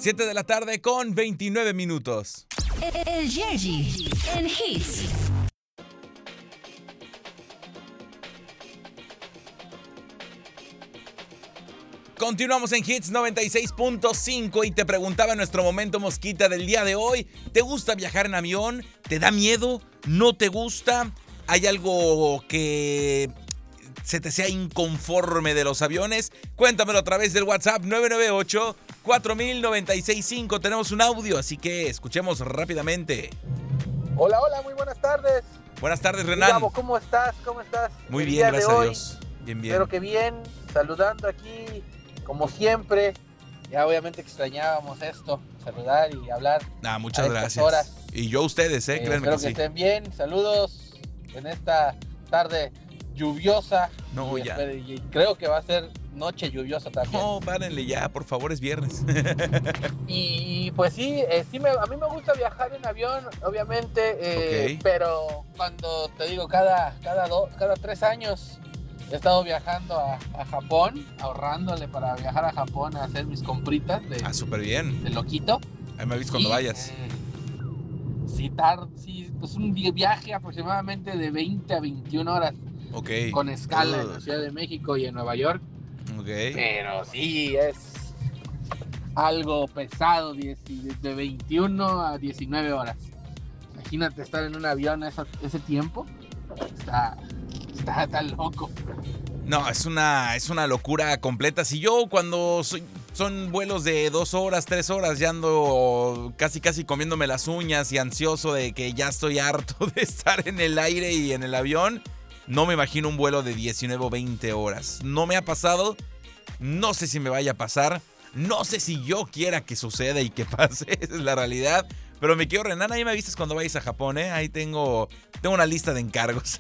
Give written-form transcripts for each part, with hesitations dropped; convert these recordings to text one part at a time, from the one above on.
7 de la tarde con 29 minutos. El Yerji en Hits. Continuamos en Hits 96.5 y te preguntaba en nuestro momento mosquita del día de hoy, ¿te gusta viajar en avión? ¿Te da miedo? ¿No te gusta? ¿Hay algo que se te sea inconforme de los aviones? Cuéntamelo a través del WhatsApp 998-4000-965. Tenemos un audio, así que escuchemos rápidamente. Hola, muy buenas tardes. Buenas tardes, Renan. Gabo, ¿cómo estás? Muy El bien, día de gracias a hoy, Dios. Bien. Espero que bien, saludando aquí, como siempre. Ya obviamente extrañábamos esto, saludar y hablar. Muchas a estas gracias. horas. Y yo a ustedes, créanme espero que que sí. estén bien. Saludos en esta tarde lluviosa. No, ya. Y creo que va a ser noche lluviosa también. No, párenle ya, por favor, es viernes. Y pues sí, a mí me gusta viajar en avión, obviamente, Ok. pero cuando te digo, cada 3 años he estado viajando a Japón, ahorrándole para viajar a Japón a hacer mis compritas Súper bien. de loquito. Ahí me avisas cuando vayas. Pues un viaje aproximadamente de 20 a 21 horas Ok. con escala en la Ciudad de México y en Nueva York. Ok. Pero sí, es algo pesado, de 21 a 19 horas. Imagínate estar en un avión ese tiempo. Está loco. No, es una locura completa. Si yo cuando son vuelos de 2 horas, 3 horas, ya ando casi comiéndome las uñas y ansioso de que ya estoy harto de estar en el aire y en el avión, no me imagino un vuelo de 19 o 20 horas. No me ha pasado, no sé si me vaya a pasar, no sé si yo quiera que suceda y que pase, esa es la realidad. Pero me quiero, Renan, ahí me avisas cuando vayas a Japón, ¿eh? Ahí tengo una lista de encargos.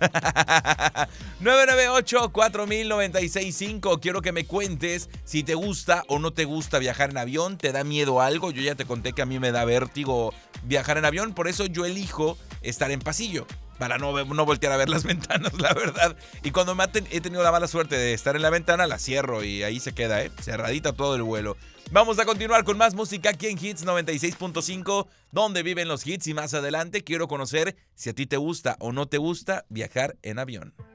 998-4000-965. Quiero que me cuentes si te gusta o no te gusta viajar en avión. ¿Te da miedo algo? Yo ya te conté que a mí me da vértigo viajar en avión. Por eso yo elijo estar en pasillo, para no voltear a ver las ventanas, la verdad. Y cuando he tenido la mala suerte de estar en la ventana, la cierro y ahí se queda, cerradita todo el vuelo. Vamos a continuar con más música aquí en Hits 96.5, donde viven los hits, y más adelante quiero conocer si a ti te gusta o no te gusta viajar en avión.